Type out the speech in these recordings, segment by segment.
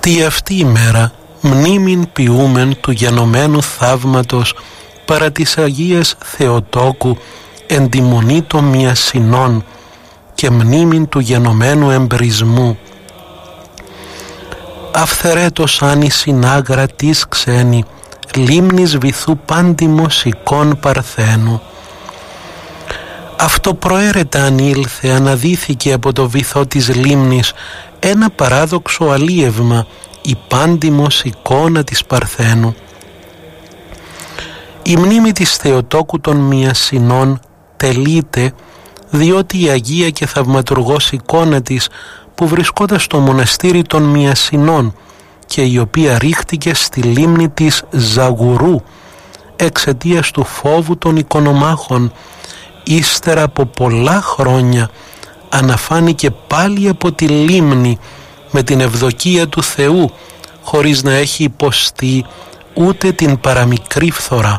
Τη αυτή ημέρα μνήμην ποιούμεν του γενομένου θαύματος παρά της Αγίας Θεοτόκου εν τη μονή των Μιασινών και μνήμην του γενομένου εμπρισμού. Αυθερέτως αν η συνάγρα της ξένη λίμνης βυθού πάντιμος εικόν Παρθένου. Αυτό προαίρετα ανήλθε, αναδύθηκε από το βυθό της λίμνης ένα παράδοξο αλίευμα, η πάντιμος εικόνα της Παρθένου. Η μνήμη της Θεοτόκου των Μιασινών τελείται διότι η Αγία και θαυματουργός εικόνα της που βρισκόταν στο μοναστήρι των Μιασινών και η οποία ρίχτηκε στη λίμνη της Ζαγουρού εξαιτίας του φόβου των οικονομάχων, ύστερα από πολλά χρόνια αναφάνηκε πάλι από τη λίμνη με την ευδοκία του Θεού, χωρίς να έχει υποστεί ούτε την παραμικρή φθορά.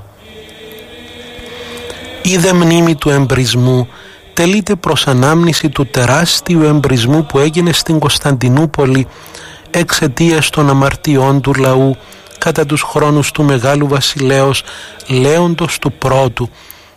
Η δε μνήμη του εμπρισμού τελείται προς ανάμνηση του τεράστιου εμπρισμού που έγινε στην Κωνσταντινούπολη εξαιτίας των αμαρτιών του λαού κατά τους χρόνους του Μεγάλου Βασιλέως Λέοντος του Πρώτου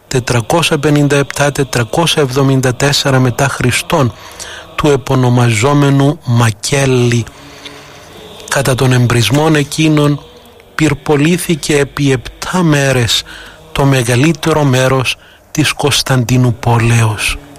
457-474 μετά Χριστόν, του επωνομαζόμενου Μακέλη. Κατά των εμπρισμών εκείνων πυρπολήθηκε επί 7 μέρες το μεγαλύτερο μέρος της Κωνσταντινουπολέως.